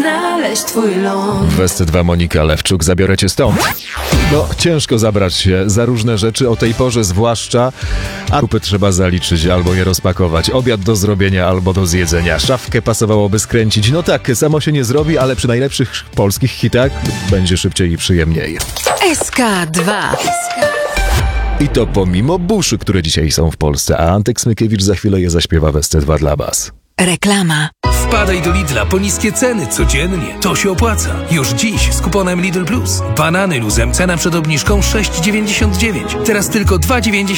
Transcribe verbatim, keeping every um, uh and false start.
znaleźć twój ląd. W S C dwa Monika Lewczuk, zabiorę cię stąd. No, ciężko zabrać się za różne rzeczy, o tej porze zwłaszcza, a kupy trzeba zaliczyć albo je rozpakować. Obiad do zrobienia albo do zjedzenia. Szafkę pasowałoby skręcić. No tak, samo się nie zrobi, ale przy najlepszych polskich hitach będzie szybciej i przyjemniej. S K dwa. I to pomimo burzy, które dzisiaj są w Polsce, a Antek Smykiewicz za chwilę je zaśpiewa w S C dwa dla was. Reklama. Wpadaj do Lidla po niskie ceny codziennie. To się opłaca. Już dziś z kuponem Lidl Plus. Banany luzem, cena przed obniżką sześć dziewięćdziesiąt dziewięć. Teraz tylko dwa dziewięćdziesiąt dziewięć.